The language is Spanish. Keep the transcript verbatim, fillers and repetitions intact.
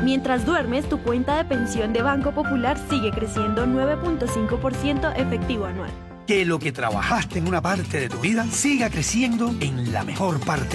Mientras duermes, tu cuenta de pensión de Banco Popular sigue creciendo nueve punto cinco por ciento efectivo anual. Que lo que trabajaste en una parte de tu vida siga creciendo en la mejor parte